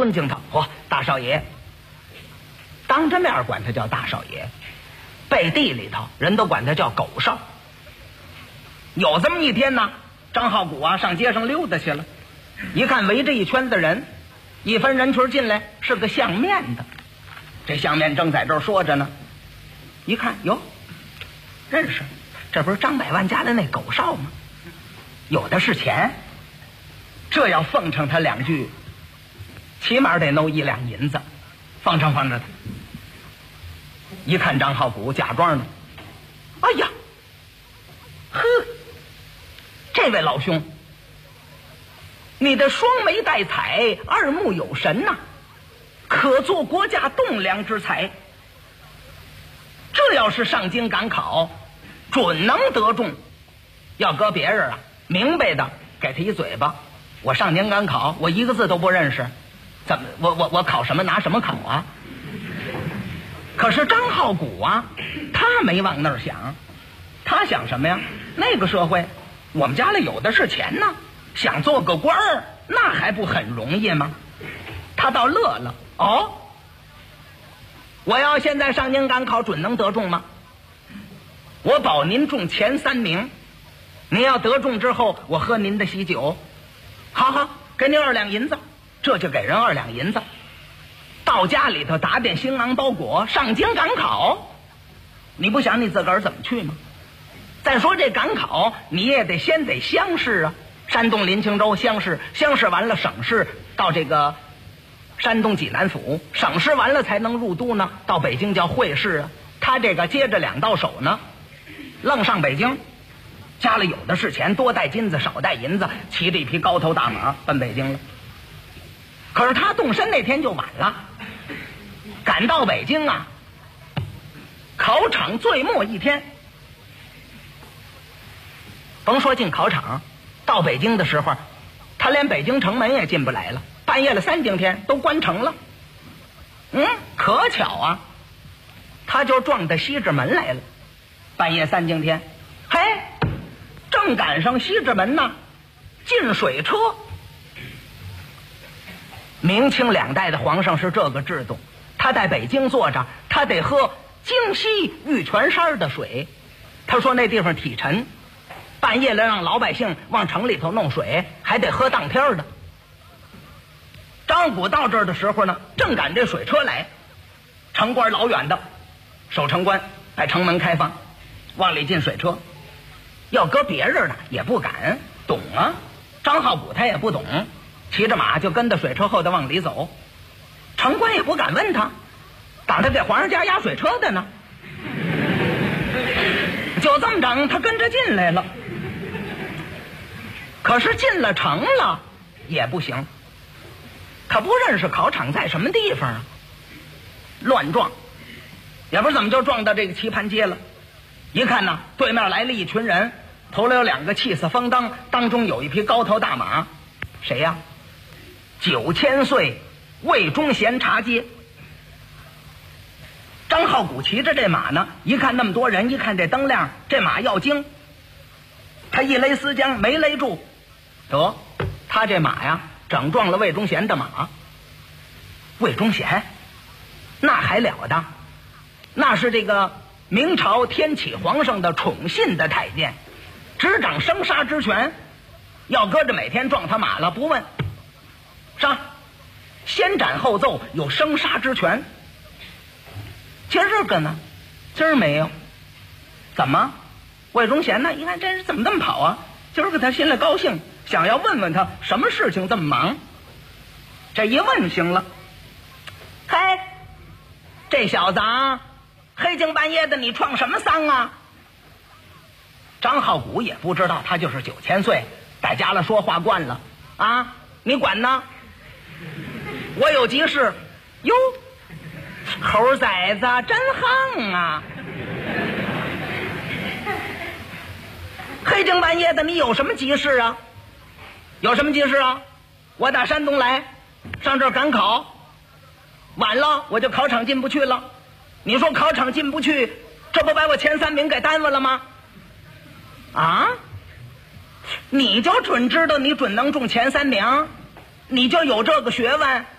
尊敬他，大少爷，当着面管他叫大少爷，背地里头人都管他叫狗少。有这么一天呢，张浩古啊上街上溜达去了，一看围着一圈子人，一分人群进来是个相面的，这相面正在这儿说着呢，一看哟，认识，这不是张百万家的那狗少吗？有的是钱，这要奉承他两句，起码得弄1两银子，奉承他。一看张浩古假装的，哎呀，呵，这位老兄，你的双眉带彩，二目有神呐，可做国家栋梁之才。这要是上京赶考，准能得中。要搁别人啊，明白的给他一嘴巴。我上京赶考，我一个字都不认识，怎么我考什么拿什么考啊？可是张浩古啊，他没往那儿想，他想什么呀？那个社会，我们家里有的是钱呢，想做个官儿，那还不很容易吗？他倒乐了，哦，我要现在上京赶考，准能得中吗？我保您中前3名，您要得中之后，我喝您的喜酒。好，给您2两银子，这就给人2两银子。到家里头打点行囊包裹，上京赶考，你不想你自个儿怎么去吗？再说这赶考，你也得先得乡试啊，山东临清州乡试，乡试完了省试，到这个山东济南府，省试完了才能入都呢，到北京叫会试啊。他这个接着2道手呢，愣上北京，家里有的是钱，多带金子少带银子，骑着一匹高头大马奔北京了。可是他动身那天就晚了，赶到北京啊，考场最末一天，甭说进考场，到北京的时候，他连北京城门也进不来了，半夜了3更天都关城了。可巧啊，他就撞到西直门来了，半夜3更天，嘿，正赶上西直门呢进水车。明清2代的皇上是这个制度，他在北京坐着，他得喝京西玉泉山的水。他说那地方体沉，半夜了让老百姓往城里头弄水，还得喝当天的。张古到这儿的时候呢，正赶这水车来，城官老远的，守城官把城门开放，往里进水车。要搁别人呢也不敢懂啊，张浩古他也不懂，骑着马就跟着水车后头往里走，城官也不敢问他，打他给皇上家压水车的呢。就这么整，他跟着进来了。可是进了城了也不行，可不认识考场在什么地方啊，乱撞，也不知怎么就撞到这个棋盘街了。一看呢，对面来了一群人，头里有2个气色风灯，当中有一匹高头大马。谁呀？9000岁魏忠贤茶街。张浩古骑着这马呢，一看那么多人，一看这灯亮，这马要惊，他一勒丝缰没勒住，得他这马呀整撞了魏忠贤的马。魏忠贤那还了得，那是这个明朝天启皇上的宠信的太监，执掌生杀之权。要搁着每天撞他马了不问，上先斩后奏，有生杀之权。今儿个呢，今儿没有。怎么？魏忠贤呢？一看这人怎么这么跑啊？今儿个他心里高兴，想要问问他什么事情这么忙。这一问行了，嘿，这小子啊，黑更半夜的你创什么丧啊？张浩古也不知道，他就是9000岁，在家了说话惯了啊，你管呢？我有急事。哟，猴崽子真横啊！黑更半夜的你有什么急事啊？有什么急事啊？我打山东来，上这儿赶考，晚了我就考场进不去了。你说考场进不去，这不把我前3名给耽误了吗？啊？你就准知道你准能中前3名，你就有这个学问，